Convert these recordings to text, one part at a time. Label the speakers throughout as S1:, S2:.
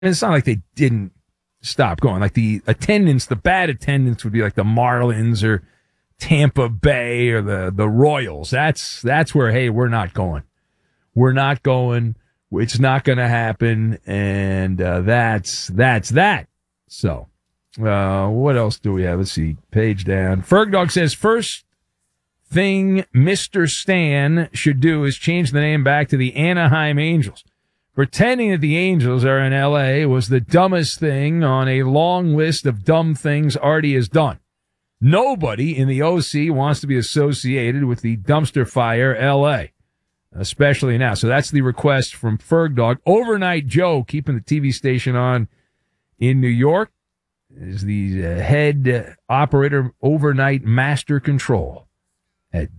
S1: And it's not like they didn't stop going. Like the attendance, the bad attendance would be like the Marlins or Tampa Bay or the Royals. That's where, hey, we're not going. We're not going. It's not going to happen. And that's that. So what else do we have? Let's see. Page down. Fergdog says, first thing Mr. Stan should do is change the name back to the Anaheim Angels. Pretending that the Angels are in L.A. was the dumbest thing on a long list of dumb things Artie has done. Nobody in the OC wants to be associated with the dumpster fire L.A., especially now. So that's the request from Fergdog. Overnight Joe, keeping the TV station on in New York, is the head operator, overnight master control at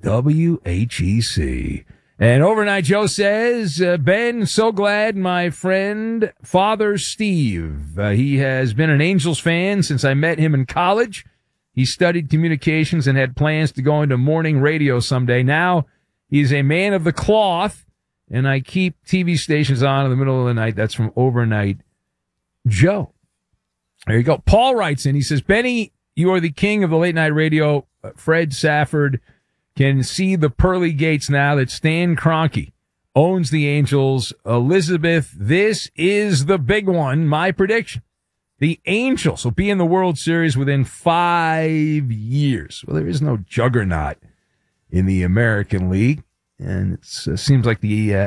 S1: WHEC. And Overnight Joe says, Ben, so glad my friend, Father Steve. He has been an Angels fan since I met him in college. He studied communications and had plans to go into morning radio someday. Now he's a man of the cloth, and I keep TV stations on in the middle of the night. That's from Overnight Joe. There you go. Paul writes in. He says, Benny, you are the king of the late night radio. Fred Safford can see the pearly gates now that Stan Kroenke owns the Angels. Elizabeth, this is the big one. My prediction. The Angels will be in the World Series within 5 years. Well, there is no juggernaut in the American League. And it seems like the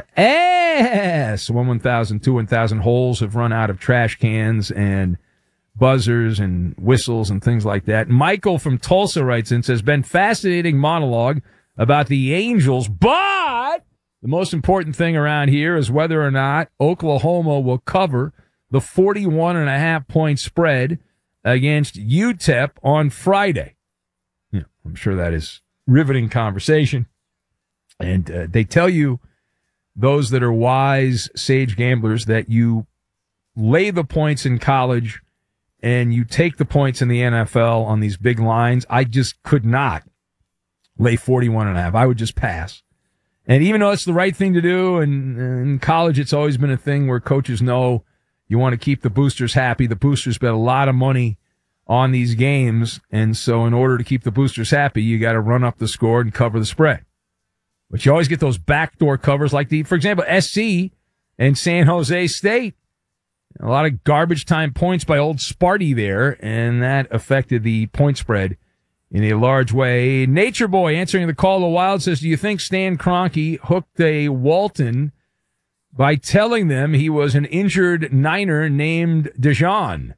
S1: 1,000, 2,000 holes have run out of trash cans and buzzers and whistles and things like that. Michael from Tulsa writes in, says, been fascinating monologue about the Angels, but the most important thing around here is whether or not Oklahoma will cover the 41.5 point spread against UTEP on Friday. Yeah, I'm sure that is riveting conversation. And they tell you, those that are wise, sage gamblers, that you lay the points in college and you take the points in the NFL on these big lines. I just could not lay 41.5. I would just pass. And even though it's the right thing to do, and in college it's always been a thing where coaches know you want to keep the boosters happy. The boosters bet a lot of money on these games, and so in order to keep the boosters happy, you got to run up the score and cover the spread. But you always get those backdoor covers like for example, SC and San Jose State. A lot of garbage time points by old Sparty there, and that affected the point spread in a large way. Nature Boy answering the call of the Wild says, do you think Stan Kroenke hooked a Walton by telling them he was an injured Niner named Dejan?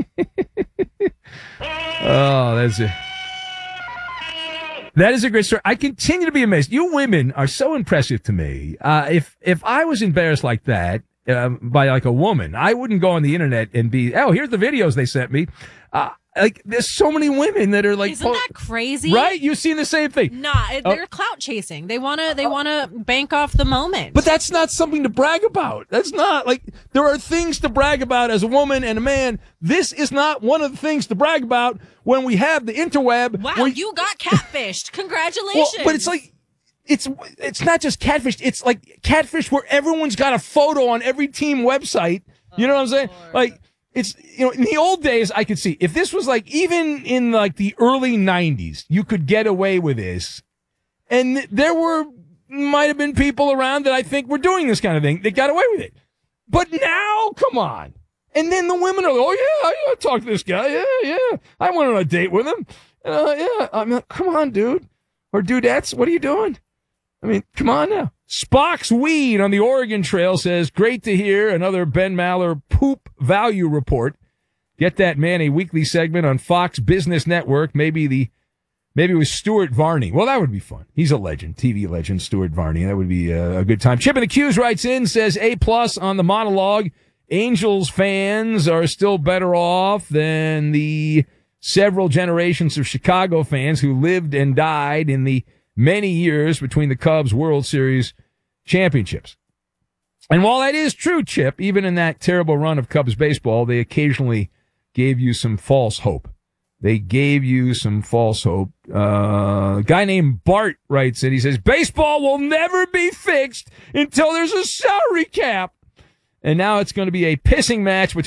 S1: Oh, that is a great story. I continue to be amazed. You women are so impressive to me. If I was embarrassed like that, by like a woman, I wouldn't go on the internet and be, oh, here's the videos they sent me. Like there's so many women that are like,
S2: isn't that crazy?
S1: Right? You've seen the same thing.
S2: Nah, they're clout chasing. They wanna bank off the moment.
S1: But that's not something to brag about. That's not like, there are things to brag about as a woman and a man. This is not one of the things to brag about when we have the interweb.
S2: Wow, you got catfished. Congratulations.
S1: Well, but it's like, it's not just catfish. It's like catfish where everyone's got a photo on every team website. You know what I'm saying? Lord. Like, it's, in the old days, I could see if this was like, even in like the early 90s, you could get away with this. And there might have been people around that I think were doing this kind of thing that got away with it. But now, come on. And then the women are like, oh yeah, I talked to this guy. Yeah. I went on a date with him. Yeah. I'm like, come on, dude. Or dudettes, what are you doing? I mean, come on now. Spock's Weed on the Oregon Trail says, great to hear another Ben Maller poop value report. Get that man a weekly segment on Fox Business Network. Maybe with Stuart Varney. Well, that would be fun. He's a legend, TV legend, Stuart Varney. That would be a good time. Chip in the Q's writes in, says A+ on the monologue. Angels fans are still better off than the several generations of Chicago fans who lived and died in the many years between the Cubs World Series championships. And while that is true, Chip, even in that terrible run of Cubs baseball, they occasionally gave you some false hope. A guy named Bart writes it. He says, baseball will never be fixed until there's a salary cap. And now it's going to be a pissing match